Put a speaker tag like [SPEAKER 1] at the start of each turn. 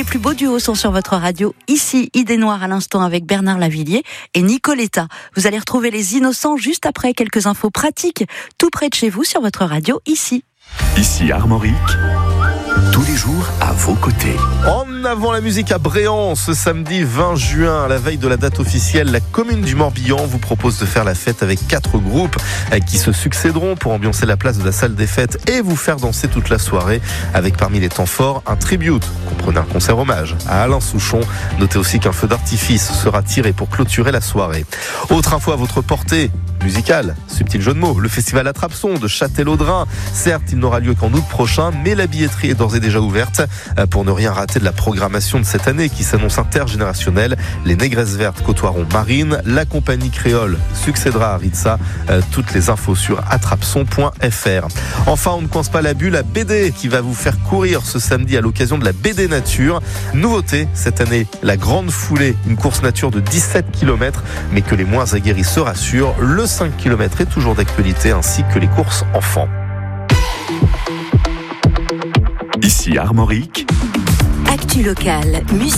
[SPEAKER 1] plus beaux duos sont sur votre radio. Ici, Idée Noire à l'instant avec Bernard Lavilliers et Nicoletta. Vous allez retrouver les Innocents juste après quelques infos pratiques, tout près de chez vous sur votre radio ici.
[SPEAKER 2] Ici Armorique, tous les jours à vos côtés.
[SPEAKER 3] En avant la musique à Bréant, ce samedi 20 juin, à la veille de la date officielle, la commune du Morbihan vous propose de faire la fête avec 4 groupes qui se succéderont pour ambiancer la place de la salle des fêtes et vous faire danser toute la soirée avec parmi les temps forts un tribute, comprenez un concert hommage à Alain Souchon. Notez aussi qu'un feu d'artifice sera tiré pour clôturer la soirée. Autre info à votre portée musicale, subtil jeu de mots, le festival Attrape-Son de Châtellerault. Certes, il n'aura lieu qu'en août prochain, mais la billetterie est d'ores et déjà ouverte pour ne rien rater de la programmation de cette année qui s'annonce intergénérationnelle. Les Négresses Vertes côtoieront Marine, la compagnie créole succédera à Ritza. Toutes les infos sur attrapeson.fr. Enfin, on ne coince pas la bulle, la BD qui va vous faire courir ce samedi à l'occasion de la BD Nature. Nouveauté cette année, la Grande Foulée, une course nature de 17 km, mais que les moins aguerris se rassurent, le 5 km est toujours d'actualité ainsi que les courses enfants.
[SPEAKER 2] Ici Armorique,
[SPEAKER 1] Actu locale, musique.